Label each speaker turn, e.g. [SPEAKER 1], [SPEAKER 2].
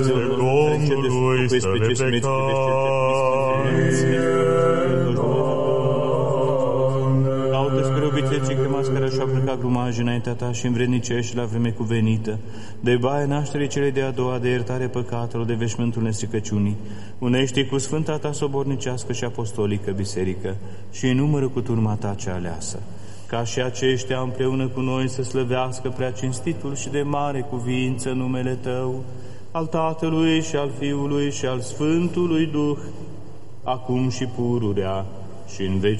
[SPEAKER 1] Domnului să le
[SPEAKER 2] Laută spre obicei că mascara și-a plecat grumaj înaintea ta și învrednicești la vreme cuvenită, de baie nașterii celei de-a doua, de iertare păcatelor, de veșmântul nestricăciunii, unește cu sfânta ta sobornicească și apostolică biserică și enumără cu turma ta cea aleasă, ca și aceștia împreună cu noi să slăvească prea cinstitul și de mare cuvință numele Tău, al Tatălui și al Fiului și al Sfântului Duh, acum și pururea și în veci